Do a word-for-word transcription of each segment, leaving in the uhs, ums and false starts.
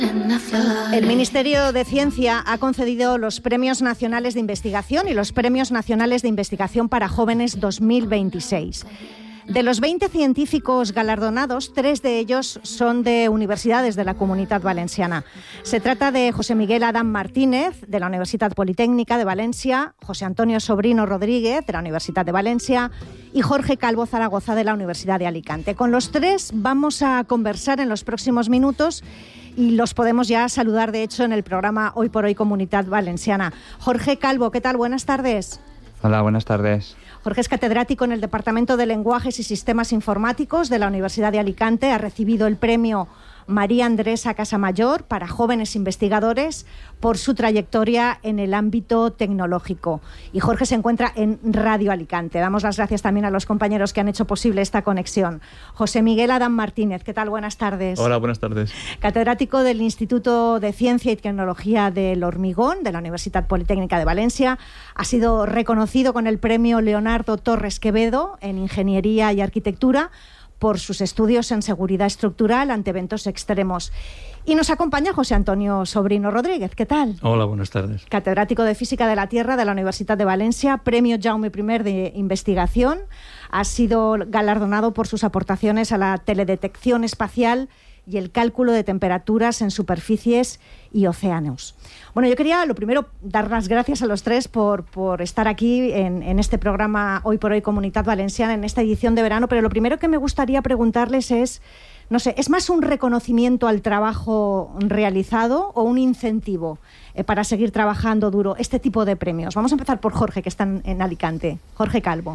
El Ministerio de Ciencia ha concedido los Premios Nacionales de Investigación y los Premios Nacionales de Investigación para Jóvenes dos mil veintiséis. De los veinte científicos galardonados, tres de ellos son de universidades de la Comunitat Valenciana. Se trata de José Miguel Adam Martínez, de la Universitat Politécnica de Valencia, José Antonio Sobrino Rodríguez, de la Universidad de Valencia, y Jorge Calvo Zaragoza, de la Universidad de Alicante. Con los tres vamos a conversar en los próximos minutos y los podemos ya saludar, de hecho, en el programa Hoy por Hoy Comunitat Valenciana. Jorge Calvo, ¿qué tal? Buenas tardes. Hola, buenas tardes. Jorge es catedrático en el Departamento de Lenguajes y Sistemas Informáticos de la Universidad de Alicante. Ha recibido el premio María Andresa Casamayor para jóvenes investigadores por su trayectoria en el ámbito tecnológico. Y Jorge se encuentra en Radio Alicante. Damos las gracias también a los compañeros que han hecho posible esta conexión. José Miguel Adam Martínez, ¿qué tal? Buenas tardes. Hola, buenas tardes. Catedrático del Instituto de Ciencia y Tecnología del Hormigón de la Universidad Politécnica de Valencia. Ha sido reconocido con el premio Leonardo Torres Quevedo en Ingeniería y Arquitectura por sus estudios en seguridad estructural ante eventos extremos. Y nos acompaña José Antonio Sobrino Rodríguez. ¿Qué tal? Hola, buenas tardes. Catedrático de Física de la Tierra de la Universidad de Valencia, premio Jaume primero de investigación. Ha sido galardonado por sus aportaciones a la teledetección espacial y el cálculo de temperaturas en superficies y océanos. Bueno, yo quería, lo primero, dar las gracias a los tres por, por estar aquí en, en este programa Hoy por Hoy Comunitat Valenciana, en esta edición de verano, pero lo primero que me gustaría preguntarles es, no sé, ¿es más un reconocimiento al trabajo realizado o un incentivo eh, para seguir trabajando duro este tipo de premios? Vamos a empezar por Jorge, que está en, en Alicante. Jorge Calvo.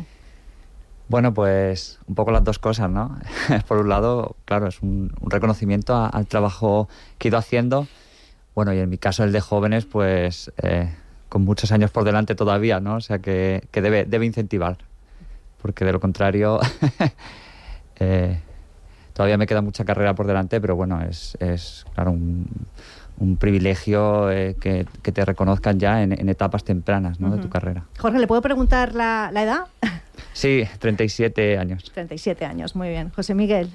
Bueno, pues un poco las dos cosas, ¿no? Por un lado, claro, es un, un reconocimiento a, al trabajo que he ido haciendo. Bueno, y en mi caso el de jóvenes, pues eh, con muchos años por delante todavía, ¿no? O sea, que, que debe, debe incentivar, porque de lo contrario eh, todavía me queda mucha carrera por delante, pero bueno, es, es claro, un, un privilegio eh, que, que te reconozcan ya en, en etapas tempranas, ¿no? Uh-huh. De tu carrera. Jorge, ¿le puedo preguntar la, la edad? Sí, treinta y siete años. treinta y siete años, muy bien. José Miguel.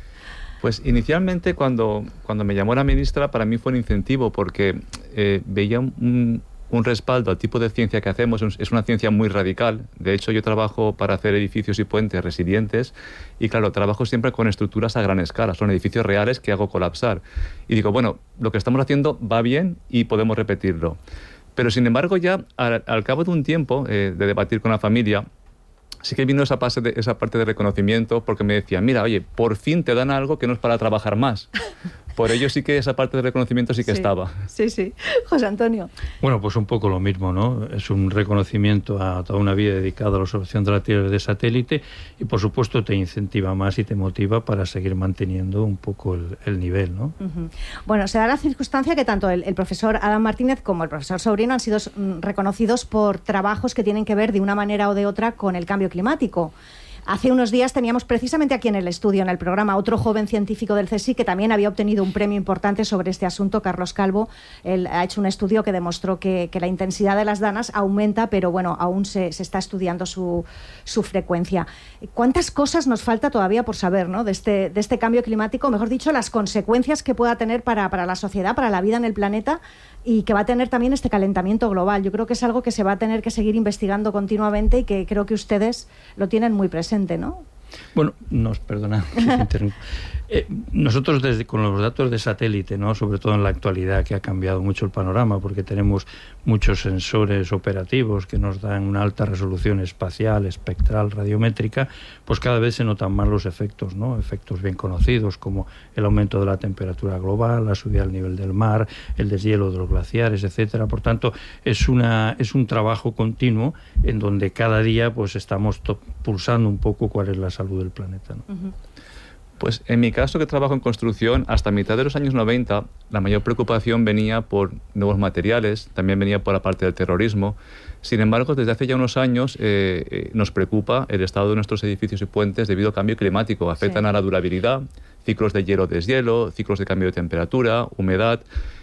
Pues inicialmente cuando, cuando me llamó la ministra, para mí fue un incentivo porque eh, veía un, un respaldo al tipo de ciencia que hacemos. Es una ciencia muy radical. De hecho, yo trabajo para hacer edificios y puentes resilientes y claro, trabajo siempre con estructuras a gran escala. Son edificios reales que hago colapsar. Y digo, bueno, lo que estamos haciendo va bien y podemos repetirlo. Pero sin embargo, ya al, al cabo de un tiempo eh, de debatir con la familia, sí que vino esa, parte de, esa parte de reconocimiento porque me decían, mira, oye, por fin te dan algo que no es para trabajar más. Por ello sí que esa parte de reconocimiento sí que sí, estaba. Sí, sí. José Antonio. Bueno, pues un poco lo mismo, ¿no? Es un reconocimiento a toda una vida dedicada a la observación de la Tierra de satélite y, por supuesto, te incentiva más y te motiva para seguir manteniendo un poco el, el nivel, ¿no? Uh-huh. Bueno, se da la circunstancia que tanto el, el profesor Adam Martínez como el profesor Sobrino han sido reconocidos por trabajos que tienen que ver de una manera o de otra con el cambio climático. Hace unos días teníamos precisamente aquí en el estudio, en el programa, otro joven científico del C S I C que también había obtenido un premio importante sobre este asunto, Carlos Calvo. Él ha hecho un estudio que demostró que, que la intensidad de las danas aumenta, pero bueno, aún se, se está estudiando su, su frecuencia. ¿Cuántas cosas nos falta todavía por saber, ¿no? de, este, de este cambio climático? Mejor dicho, las consecuencias que pueda tener para, para la sociedad, para la vida en el planeta y que va a tener también este calentamiento global. Yo creo que es algo que se va a tener que seguir investigando continuamente y que creo que ustedes lo tienen muy presente, ¿no? Bueno, nos perdona que te interrumpa. Eh, nosotros desde con los datos de satélite, ¿no? Sobre todo en la actualidad, que ha cambiado mucho el panorama porque tenemos muchos sensores operativos que nos dan una alta resolución espacial, espectral, radiométrica, pues cada vez se notan más los efectos, ¿no? Efectos bien conocidos como el aumento de la temperatura global, la subida del nivel del mar, el deshielo de los glaciares, etcétera. Por tanto, es una es un trabajo continuo en donde cada día pues estamos to- pulsando un poco cuál es la salud del planeta, ¿no? Uh-huh. Pues en mi caso, que trabajo en construcción, hasta mitad de los años noventa, la mayor preocupación venía por nuevos materiales, también venía por la parte del terrorismo. Sin embargo, desde hace ya unos años eh, eh, nos preocupa el estado de nuestros edificios y puentes debido al cambio climático. Afectan sí. a la durabilidad, ciclos de hielo-deshielo, ciclos de cambio de temperatura, humedad.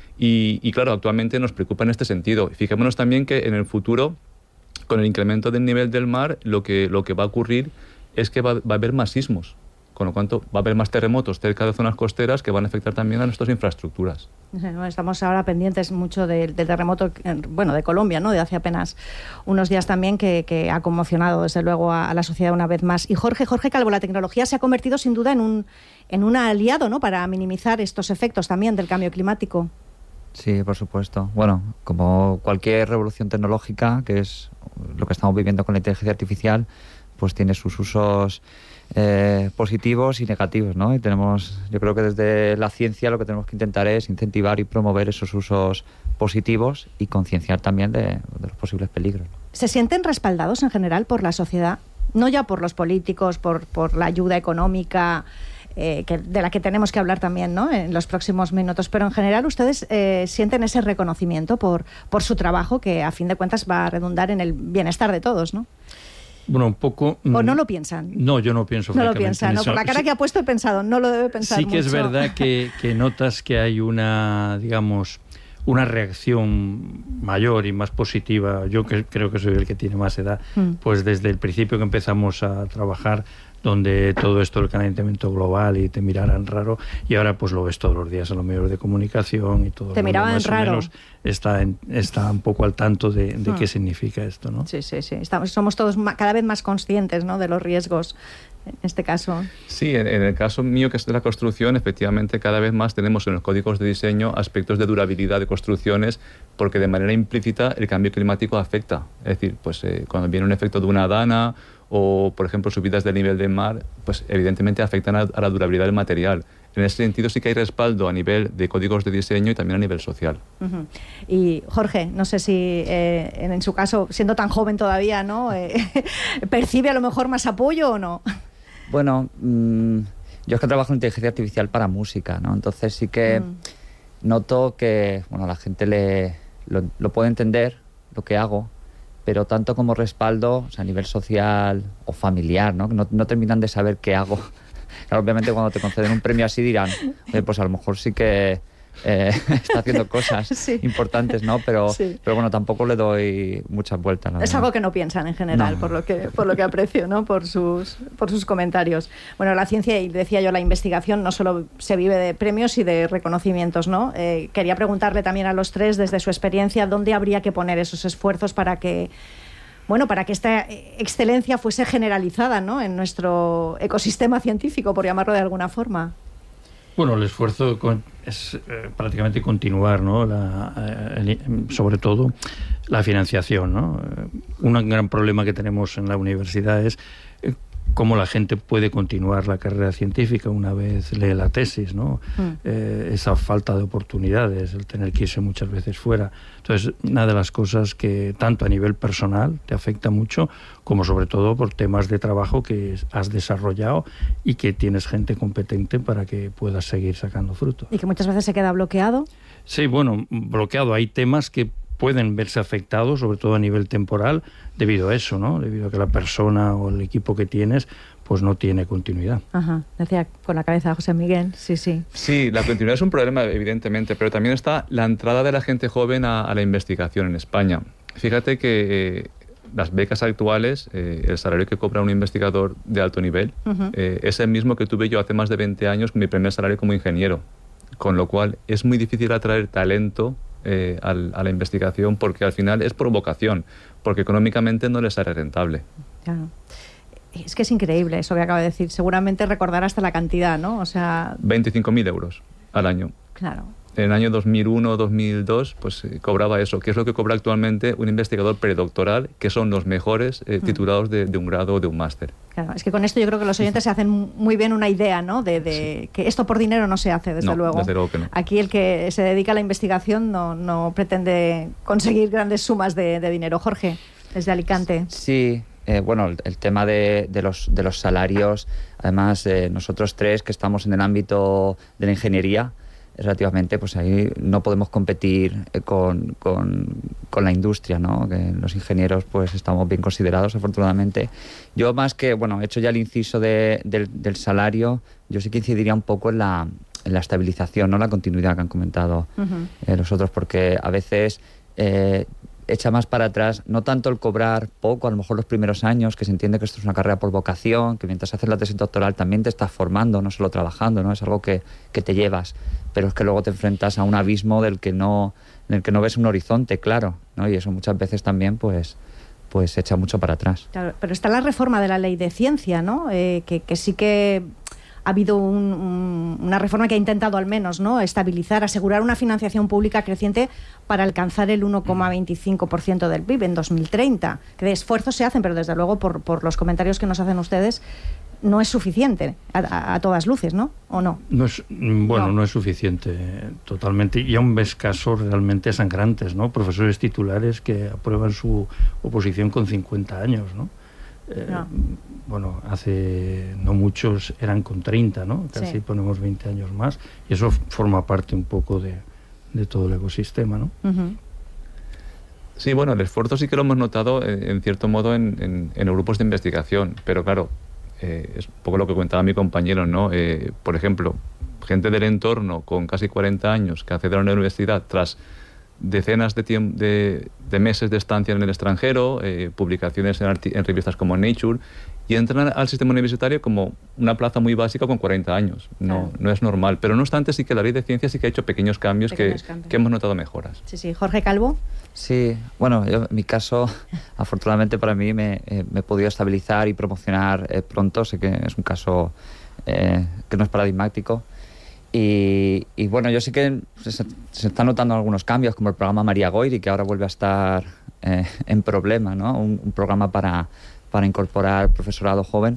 Y, y claro, actualmente nos preocupa en este sentido. Fijémonos también que en el futuro, con el incremento del nivel del mar, lo que, lo que va a ocurrir es que va, va a haber más sismos. con lo cual va a haber más terremotos cerca de zonas costeras que van a afectar también a nuestras infraestructuras. Estamos ahora pendientes mucho del, del terremoto, bueno, de Colombia, ¿no? De hace apenas unos días también, que, que ha conmocionado desde luego a, a la sociedad una vez más. Y Jorge, Jorge Calvo, la tecnología se ha convertido sin duda en un, en un aliado, ¿no? Para minimizar estos efectos también del cambio climático. Sí, por supuesto. Bueno, como cualquier revolución tecnológica, que es lo que estamos viviendo con la inteligencia artificial, pues tiene sus usos eh, positivos y negativos, ¿no? Y tenemos, yo creo que desde la ciencia lo que tenemos que intentar es incentivar y promover esos usos positivos y concienciar también de, de los posibles peligros. ¿Se sienten respaldados en general por la sociedad? No ya por los políticos, por, por la ayuda económica, eh, que, de la que tenemos que hablar también, ¿no? En los próximos minutos, pero en general ustedes eh, sienten ese reconocimiento por, por su trabajo, que a fin de cuentas va a redundar en el bienestar de todos, ¿no? Bueno, un poco... ¿O no lo piensan? No, yo no pienso. No lo piensan, no, por la cara sí, que ha puesto he pensado, no lo debe pensar Sí que mucho. es verdad que, que notas que hay una, digamos, una reacción mayor y más positiva. Yo que creo que soy el que tiene más edad, mm. pues desde el principio que empezamos a trabajar, donde todo esto del calentamiento global y te miraran raro, y ahora pues lo ves todos los días en los medios de comunicación y todo. Te miraban más raro. O menos está, en, está un poco al tanto de, de hmm. qué significa esto, ¿no? Sí, sí, sí. Estamos, somos todos ma- cada vez más conscientes, ¿no?, de los riesgos en este caso. Sí, en, en el caso mío, que es de la construcción, efectivamente cada vez más tenemos en los códigos de diseño aspectos de durabilidad de construcciones, porque de manera implícita el cambio climático afecta. Es decir, pues eh, cuando viene un efecto de una dana o, por ejemplo, subidas del nivel del mar, pues evidentemente afectan a, a la durabilidad del material. En ese sentido sí que hay respaldo a nivel de códigos de diseño y también a nivel social. Uh-huh. Y Jorge, no sé si eh, en, en su caso, siendo tan joven todavía, ¿no? Eh, ¿percibe a lo mejor más apoyo o no? Bueno, mmm, yo es que trabajo en inteligencia artificial para música, ¿no? Entonces sí que mm. noto que, bueno, la gente le, lo, lo puede entender, lo que hago, pero tanto como respaldo, o sea, a nivel social o familiar, ¿no? No, no terminan de saber qué hago. Claro, obviamente cuando te conceden un premio así dirán, eh, pues a lo mejor sí que eh, está haciendo cosas sí. importantes, ¿no? Pero, sí. pero bueno, tampoco le doy muchas vueltas. Es algo que no piensan en general, no. por lo que por lo que aprecio, ¿no? Por sus por sus comentarios. Bueno, la ciencia, y decía yo, la investigación no solo se vive de premios y de reconocimientos, ¿no? Eh, quería preguntarle también a los tres, desde su experiencia, ¿dónde habría que poner esos esfuerzos para que Bueno, para que esta excelencia fuese generalizada, ¿no?, en nuestro ecosistema científico, por llamarlo de alguna forma? Bueno, el esfuerzo es eh, prácticamente continuar, ¿no? La, eh, el, sobre todo la financiación, ¿no? Un gran problema que tenemos en la universidad es eh, cómo la gente puede continuar la carrera científica una vez lee la tesis, ¿no? Mm. Eh, esa falta de oportunidades, el tener que irse muchas veces fuera. Entonces, una de las cosas que tanto a nivel personal te afecta mucho, como sobre todo por temas de trabajo que has desarrollado y que tienes gente competente para que puedas seguir sacando fruto. ¿Y que muchas veces se queda bloqueado? Sí, bueno, bloqueado. Hay temas que pueden verse afectados, sobre todo a nivel temporal, debido a eso, ¿no? Debido a que la persona o el equipo que tienes pues no tiene continuidad. Ajá, decía con la cabeza José Miguel, sí, sí. Sí, la continuidad es un problema, evidentemente, pero también está la entrada de la gente joven a, a la investigación en España. Fíjate que eh, las becas actuales, eh, el salario que cobra un investigador de alto nivel, uh-huh. eh, es el mismo que tuve yo hace más de veinte años con mi primer salario como ingeniero, con lo cual es muy difícil atraer talento Eh, al, a la investigación, porque al final es por vocación, porque económicamente no les sale rentable. Claro. Es que es increíble eso que acaba de decir. Seguramente recordar hasta la cantidad, ¿no? O sea... veinticinco mil euros al año. Claro. En el año dos mil uno, dos mil dos, pues eh, cobraba eso, que es lo que cobra actualmente un investigador predoctoral, que son los mejores eh, titulados de, de un grado o de un máster. Claro, es que con esto yo creo que los oyentes se hacen muy bien una idea, ¿no? De, de sí. que esto por dinero no se hace, desde no, luego. Desde luego que no. Aquí el que se dedica a la investigación no, no pretende conseguir grandes sumas de, de dinero. Jorge, desde Alicante. Sí. Eh, bueno, el, el tema de, de, los, de los salarios, además eh, nosotros tres que estamos en el ámbito de la ingeniería, relativamente, pues ahí no podemos competir eh, con, con, con la industria, ¿no? Que los ingenieros pues estamos bien considerados, afortunadamente. Yo más que, bueno, he hecho ya el inciso de, del, del salario, yo sí que incidiría un poco en la, en la estabilización, ¿no? La continuidad que han comentado uh-huh. eh, los otros, porque a veces... Eh, echa más para atrás, no tanto el cobrar poco, a lo mejor los primeros años, que se entiende que esto es una carrera por vocación, que mientras haces la tesis doctoral también te estás formando, no solo trabajando, ¿no? Es algo que, que te llevas, pero es que luego te enfrentas a un abismo del que no, del que no ves un horizonte claro, ¿no? Y eso muchas veces también pues, pues echa mucho para atrás. Claro, pero está la reforma de la ley de ciencia, ¿no? Eh, que, que sí que ha habido un, un, una reforma que ha intentado al menos, ¿no?, estabilizar, asegurar una financiación pública creciente para alcanzar el uno coma veinticinco por ciento del P I B en dos mil treinta. Que de esfuerzos se hacen, pero desde luego por, por los comentarios que nos hacen ustedes no es suficiente a, a, a todas luces, ¿no? ¿O no? No es, bueno, no. no es suficiente totalmente. Y aún ves casos realmente sangrantes, ¿no? Profesores titulares que aprueban su oposición con cincuenta años, ¿no? Eh, no. Bueno, hace no muchos eran con treinta, ¿no? Casi sí. Ponemos veinte años más, y eso forma parte un poco de, de todo el ecosistema, ¿no? Uh-huh. Sí, bueno, el esfuerzo sí que lo hemos notado en, en cierto modo en, en, en grupos de investigación, pero claro, eh, es un poco lo que comentaba mi compañero, ¿no? Eh, por ejemplo, gente del entorno con casi cuarenta años que accede a una universidad tras decenas de, de, de meses de estancia en el extranjero, eh, publicaciones en, en revistas como Nature, y entran al sistema universitario como una plaza muy básica con cuarenta años. No, claro. no es normal. Pero no obstante, sí que la ley de ciencia sí que ha hecho pequeños cambios, pequeños que, cambios. que hemos notado mejoras. Sí, sí. Jorge Calvo. Sí, bueno, yo, en mi caso, afortunadamente para mí me, eh, me he podido estabilizar y promocionar eh, pronto. Sé que es un caso eh, que no es paradigmático. Y, y bueno, yo sí que se, se están notando algunos cambios, como el programa María Goyri, que ahora vuelve a estar eh, en problema, ¿no? Un, un programa para, para incorporar profesorado joven.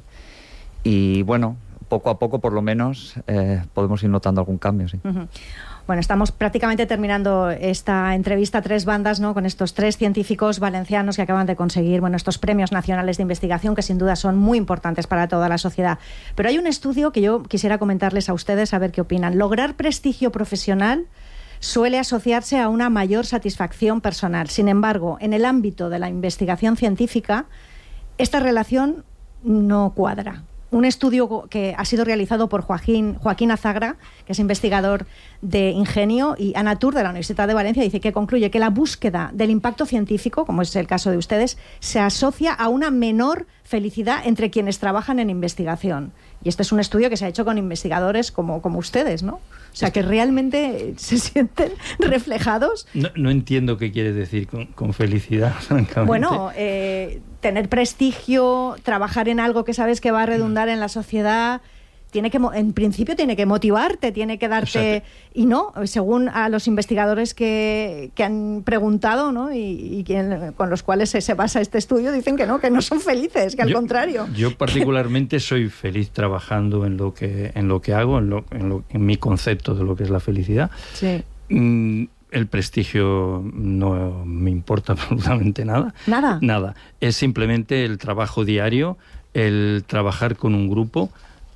Y bueno, poco a poco, por lo menos, eh, podemos ir notando algún cambio, sí. Uh-huh. Bueno, estamos prácticamente terminando esta entrevista a tres bandas, ¿no?, con estos tres científicos valencianos que acaban de conseguir, bueno, estos premios nacionales de investigación que sin duda son muy importantes para toda la sociedad. Pero hay un estudio que yo quisiera comentarles a ustedes, a ver qué opinan. Lograr prestigio profesional suele asociarse a una mayor satisfacción personal. Sin embargo, en el ámbito de la investigación científica, esta relación no cuadra. Un estudio que ha sido realizado por Joaquín, Joaquín Azagra, que es investigador de Ingenio, y Ana Tur, de la Universidad de Valencia, dice que concluye que la búsqueda del impacto científico, como es el caso de ustedes, se asocia a una menor felicidad entre quienes trabajan en investigación. Y este es un estudio que se ha hecho con investigadores como, como ustedes, ¿no? O sea, que realmente se sienten reflejados. No, no entiendo qué quieres decir con, con felicidad, francamente. Bueno, eh, tener prestigio, trabajar en algo que sabes que va a redundar en la sociedad, tiene que, en principio tiene que motivarte, tiene que darte... Exacto. Y no, según a los investigadores que, que han preguntado, ¿no?, y, y quien, con los cuales se, se basa este estudio, dicen que no, que no son felices, que al yo, contrario. Yo particularmente soy feliz trabajando en lo que, en lo que hago, en, lo, en, lo, en mi concepto de lo que es la felicidad. Sí. Mm, el prestigio no me importa absolutamente nada. ¿Nada? Nada. Es simplemente el trabajo diario, el trabajar con un grupo,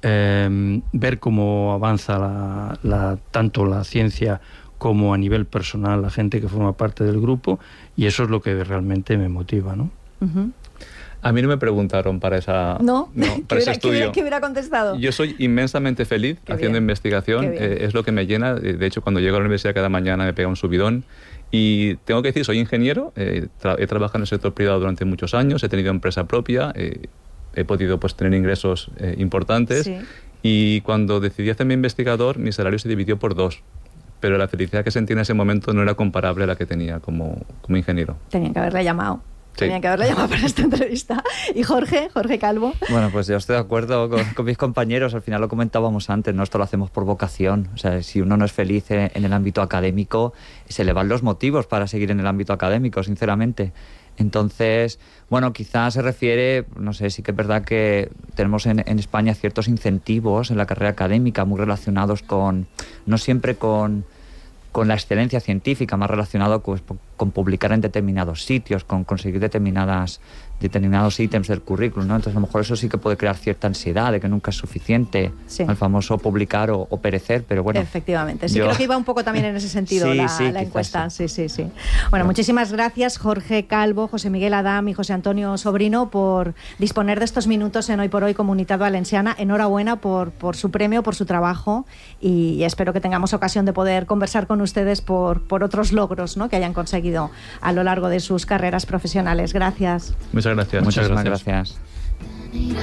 Eh, ver cómo avanza la, la, tanto la ciencia como a nivel personal la gente que forma parte del grupo, y eso es lo que realmente me motiva, ¿no? Uh-huh. A mí no me preguntaron para esa no, no para ese estudio. ¿Qué hubiera, ¿Qué hubiera contestado? Yo soy inmensamente feliz qué haciendo bien. investigación, eh, es lo que me llena. De hecho, cuando llego a la universidad cada mañana me pega un subidón. Y tengo que decir, soy ingeniero, eh, tra- he trabajado en el sector privado durante muchos años, he tenido empresa propia, eh, he podido pues tener ingresos eh, importantes, sí. Y cuando decidí hacerme investigador mi salario se dividió por dos, pero la felicidad que sentí en ese momento no era comparable a la que tenía como, como ingeniero. Tenían que haberle llamado. Sí. Tenían que haberle llamado para esta entrevista. ¿Y Jorge? Jorge Calvo. Bueno, pues yo estoy de acuerdo con, con mis compañeros. Al final lo comentábamos antes, ¿no? Esto lo hacemos por vocación. O sea, si uno no es feliz en, en el ámbito académico, se le van los motivos para seguir en el ámbito académico, sinceramente. Entonces, bueno, quizás se refiere, no sé, sí que es verdad que tenemos en, en España ciertos incentivos en la carrera académica muy relacionados con, no siempre con, con la excelencia científica, más relacionado pues, con publicar en determinados sitios, con conseguir determinadas, determinados ítems del currículum, ¿no? Entonces a lo mejor eso sí que puede crear cierta ansiedad de que nunca es suficiente, sí. El famoso publicar o, o perecer, pero bueno. Efectivamente, sí, yo... creo que iba un poco también en ese sentido sí, la, sí, la encuesta. Sí, sí, sí, sí. Bueno, muchísimas gracias Jorge Calvo, José Miguel Adam y José Antonio Sobrino por disponer de estos minutos en Hoy por Hoy Comunidad Valenciana. Enhorabuena por, por su premio, por su trabajo, y espero que tengamos ocasión de poder conversar con ustedes por, por otros logros, ¿no?, que hayan conseguido conseguido a lo largo de sus carreras profesionales. Gracias. Muchas gracias. Muchas Muchas gracias.